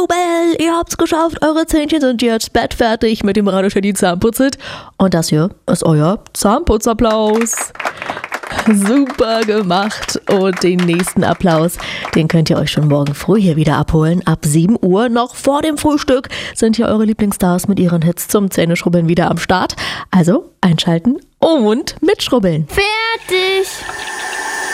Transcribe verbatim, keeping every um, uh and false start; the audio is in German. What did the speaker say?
Well, ihr habt's geschafft, eure Zähnchen sind jetzt bettfertig mit dem Radio Teddy Zahnputzit. Und das hier ist euer Zahnputzapplaus. Super gemacht. Und den nächsten Applaus, den könnt ihr euch schon morgen früh hier wieder abholen. Ab sieben Uhr, noch vor dem Frühstück, sind hier eure Lieblingsstars mit ihren Hits zum Zähneschrubbeln wieder am Start. Also einschalten und mitschrubbeln. Fertig!